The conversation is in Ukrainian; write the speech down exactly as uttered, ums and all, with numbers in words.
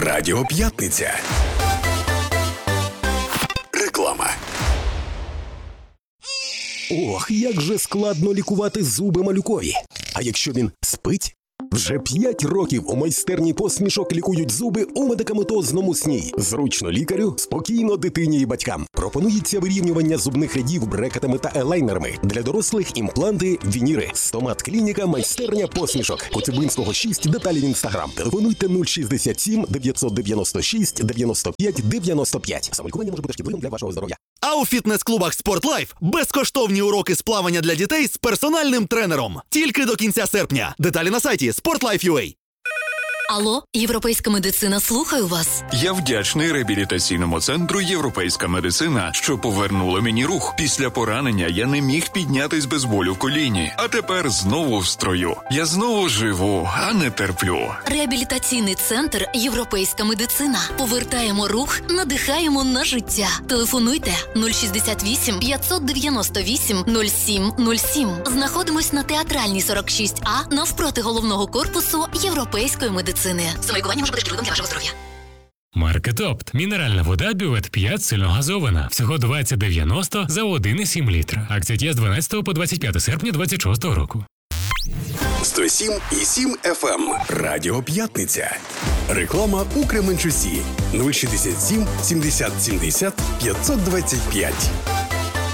Радіо П'ятниця. Реклама. Ох, як же складно лікувати зуби малюкові. А якщо він спить? Вже п'ять років у майстерні посмішок лікують зуби у медикаментозному сні. Зручно лікарю, спокійно дитині і батькам. Пропонується вирівнювання зубних рядів брекетами та елайнерами. Для дорослих імпланти, вініри. Стомат-клініка, майстерня посмішок. Коцюбинського шість, деталі в інстаграм. Телефонуйте нуль шістдесят сім дев'ятсот дев'яносто шість дев'яносто п'ять дев'яносто п'ять. Самолікування може бути шкідливим для вашого здоров'я. А у фітнес-клубах «Спортлайф» безкоштовні уроки з плавання для дітей з персональним тренером. Тільки до кінця серпня. Деталі на сайті спортлайф крапка ю а. Алло, Європейська медицина, слухаю вас. Я вдячний реабілітаційному центру «Європейська медицина», що повернула мені рух. Після поранення я не міг піднятись без болю в коліні. А тепер знову в строю. Я знову живу, а не терплю. Реабілітаційний центр «Європейська медицина». Повертаємо рух, надихаємо на життя. Телефонуйте нуль шістдесят вісім п'ятсот дев'яносто вісім нуль сім нуль сім. Знаходимось на Театральній сорок шість А навпроти головного корпусу Європейської медицини. Самолікування може бути шкідливим для вашого здоров'я. Маркет Опт. Мінеральна вода Бювет п'ять сильно газована. Всього двадцять дев'яносто за один і сім літра. Акція діє з дванадцятого по двадцять п'яте серпня двадцять шостого року. сто сім і сім еф ем. Радіо П'ятниця. Реклама у Кременчусі. нуль шістдесят сім сімдесят сімдесят п'ятсот двадцять п'ять.